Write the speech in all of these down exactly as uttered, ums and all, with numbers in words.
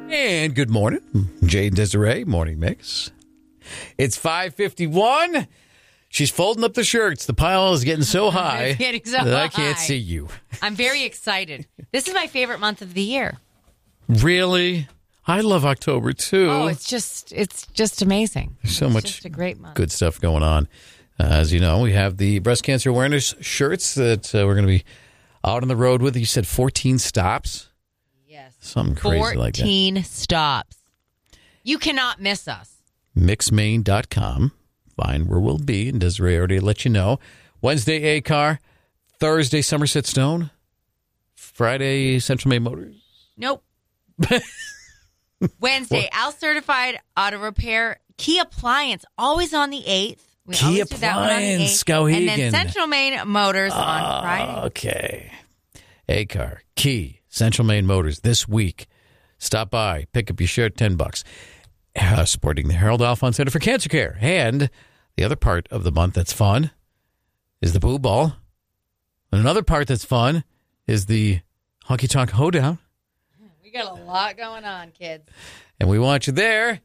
And good morning, Jay and Desiree, Morning Mix. It's five fifty-one. She's folding up the shirts. The pile is getting so high It's getting so that high. I can't see you. I'm very excited. This is my favorite month of the year. Really? I love October, too. Oh, it's just it's just amazing. There's so it's much just a great month. good stuff going on. Uh, as you know, we have the breast cancer awareness shirts that uh, we're going to be out on the road with. You said fourteen stops? Yes. Something crazy like that. fourteen stops. You cannot miss us. mix maine dot com. Find where we'll be. And Desiree already let you know. Wednesday, A C A R. Thursday, Somerset Stone. Friday, Central Maine Motors. Nope. Wednesday, Al Certified Auto Repair. Key Appliance, always on the eighth. We Key always do that one on the Appliance, eighth. Skowhegan. And then Central Maine Motors on Friday. Okay. A C A R, Key, Central Maine Motors this week. Stop by, pick up your shirt, ten bucks. Uh, supporting the Harold Alphonse Center for Cancer Care. And the other part of the month that's fun is the Boo Ball. And another part that's fun is the Honky Tonk Hoedown. We got a lot going on, kids. And we want you there.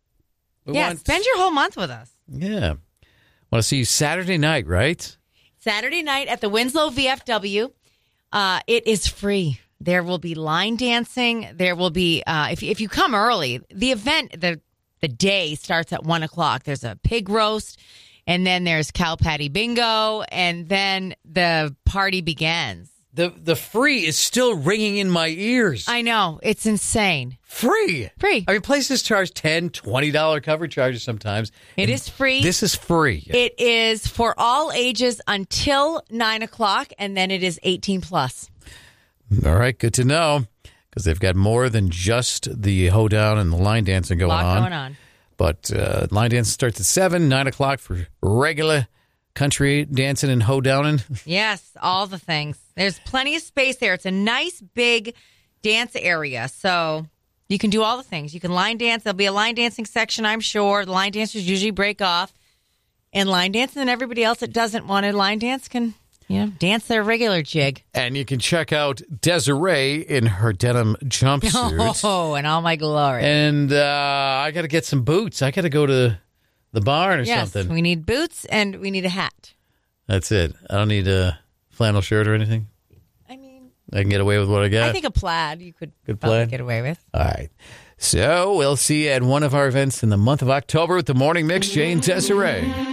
We yeah, want, spend your whole month with us. Yeah. Want to see you Saturday night, right? Saturday night at the Winslow V F W. Uh, it is free. There will be line dancing. There will be, uh, if, if you come early, the event, the the day starts at one o'clock. There's a pig roast, and then there's cow patty bingo, and then the party begins. The the free is still ringing in my ears. I know. It's insane. Free. Free. I mean, places charge ten dollars, twenty dollars cover charges sometimes. It And is free. This is free. It is for all ages until nine o'clock, and then it is eighteen plus. All right, good to know, because they've got more than just the hoedown and the line dancing going A lot on. going on. But uh, line dancing starts at seven, nine o'clock for regular country dancing and hoedowning. Yes, all the things. There's plenty of space there. It's a nice, big dance area, so you can do all the things. You can line dance. There'll be a line dancing section, I'm sure. The line dancers usually break off and line dance, and then everybody else that doesn't want to line dance can, you know, dance their regular jig. And you can check out Desiree in her denim jumpsuit. Oh, and all my glory. And uh, I got to get some boots. I got to go to the barn or yes, something. we need boots and we need a hat. That's it. I don't need a flannel shirt or anything. I mean, I can get away with what I got. I think a plaid you could Good probably plaid? get away with. All right. So we'll see you at one of our events in the month of October with the Morning Mix, Jane Desiree.